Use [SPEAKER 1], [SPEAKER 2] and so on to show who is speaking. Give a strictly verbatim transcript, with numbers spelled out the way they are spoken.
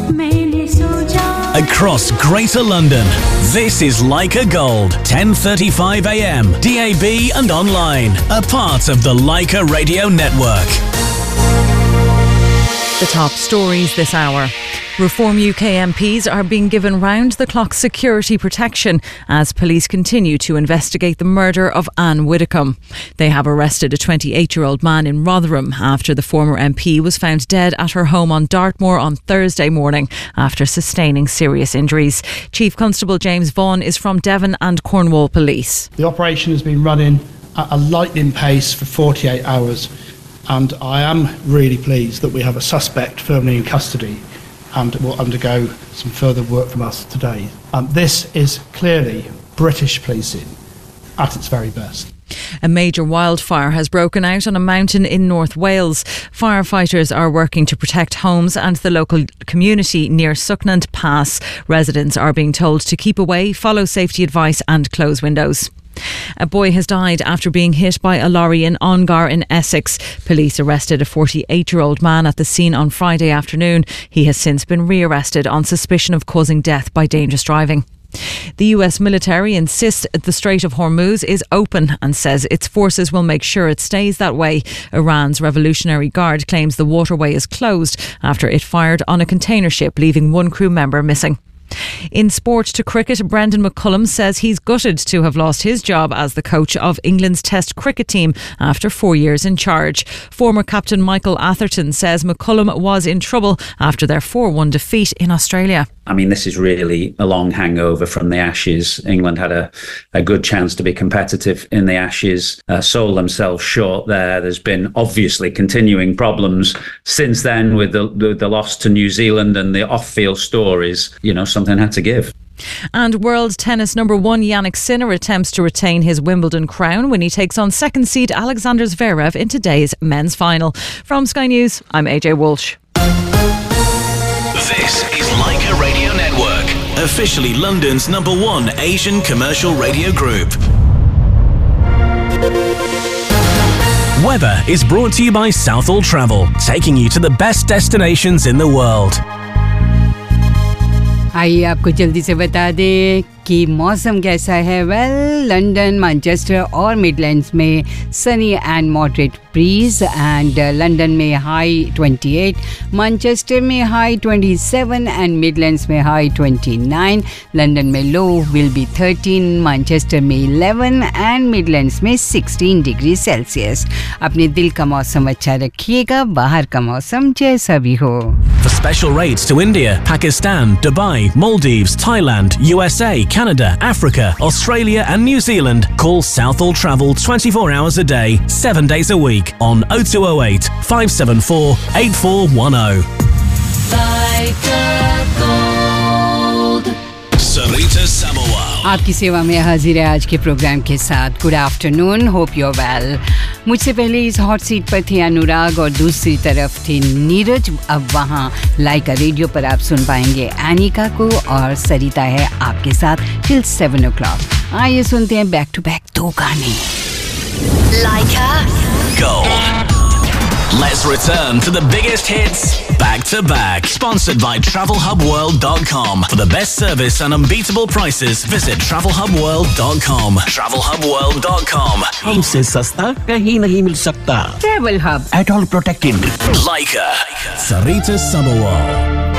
[SPEAKER 1] Across Greater London, this is Leica Gold, ten thirty-five a m, D A B and online, a part of the Leica Radio Network.
[SPEAKER 2] The top stories this hour. Reform U K M Ps are being given round-the-clock security protection as police continue to investigate the murder of Anne Widdecombe. They have arrested a twenty-eight-year-old man in Rotherham after the former M P was found dead at her home on Dartmoor on Thursday morning after sustaining serious injuries. Chief Constable James Vaughan is from Devon and Cornwall Police.
[SPEAKER 3] The operation has been running at a lightning pace for forty-eight hours, and I am really pleased that we have a suspect firmly in custody and will undergo some further work from us today. Um, this is clearly British policing at its very best.
[SPEAKER 2] A major wildfire has broken out on a mountain in North Wales. Firefighters are working to protect homes and the local community near Sucknant Pass. Residents are being told to keep away, follow safety advice and close windows. A boy has died after being hit by a lorry in Ongar in Essex. Police arrested a forty-eight-year-old man at the scene on Friday afternoon. He has since been re-arrested on suspicion of causing death by dangerous driving. The U S military insists the Strait of Hormuz is open and says its forces will make sure it stays that way. Iran's Revolutionary Guard claims the waterway is closed after it fired on a container ship, leaving one crew member missing. In sport to cricket, Brendan McCullum says he's gutted to have lost his job as the coach of England's Test cricket team after four years in charge. Former captain Michael Atherton says McCullum was in trouble after their four one defeat in Australia.
[SPEAKER 4] I mean, this is really a long hangover from the Ashes. England had a, a good chance to be competitive in the Ashes, uh, sold themselves short there. There's been obviously continuing problems since then with the, the, the loss to New Zealand and the off-field stories. You know, something had to give.
[SPEAKER 2] And world tennis number one Jannik Sinner attempts to retain his Wimbledon crown when he takes on second seed Alexander Zverev in today's men's final. From Sky News, I'm A J Walsh.
[SPEAKER 1] This is Leica Radio Network, officially London's number one Asian commercial radio group. Weather is brought to you by Southall Travel, taking you to the best destinations in the world.
[SPEAKER 5] आइए आपको जल्दी से बता दें कि मौसम कैसा है। वेल लंदन, मैनचेस्टर और मिडलैंड्स में Sunny and moderate breeze and London में हाई अट्ठाईस, मैनचेस्टर में हाई सत्ताईस एंड मिडलैंड्स में हाई उनतीस, लंदन में लो विल बी तेरह, मैनचेस्टर में ग्यारह एंड मिडलैंड्स में सोलह डिग्री सेल्सियस। अपने दिल का मौसम अच्छा रखिएगा, बाहर का मौसम जैसा भी हो।
[SPEAKER 1] For special rates to India, Pakistan, Dubai, Maldives, Thailand, U S A, Canada, Africa, Australia and New Zealand, call Southall Travel twenty-four hours a day, seven days a week on oh two oh eight, five seven four, eight four one oh. Sarita Sabawal
[SPEAKER 5] आपकी सेवा में हाजिर है आज के programme के साथ। Good afternoon, hope you are well. मुझसे पहले इस हॉट सीट पर थे अनुराग और दूसरी तरफ थे नीरज। अब वहाँ लाइका रेडियो पर आप सुन पाएंगे एनिका को, और सरिता है आपके साथ टिल सेवन ओ क्लॉक। आइए सुनते हैं बैक टू बैक दो गाने।
[SPEAKER 1] Leica Gold. Let's return to the biggest hits back to back. Sponsored by travel hub world dot com. For the best service and unbeatable prices, visit travel hub world dot com. travel hub world dot com.
[SPEAKER 6] हमसे सस्ता कहीं नहीं मिल सकता।
[SPEAKER 5] Travel Hub.
[SPEAKER 6] At all protected.
[SPEAKER 1] Leica. Sarita Sabawal.